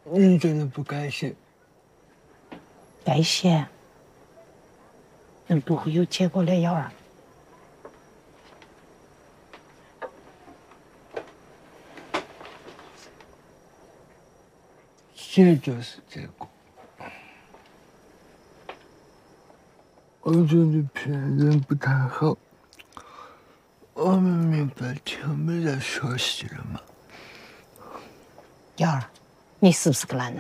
你真的不该写？ 该写，人不会有结果了，瑶儿。 这就是结果。我觉得骗人不太好。我们明白听没在说戏了吗？ 瑶儿，你是不是个男人？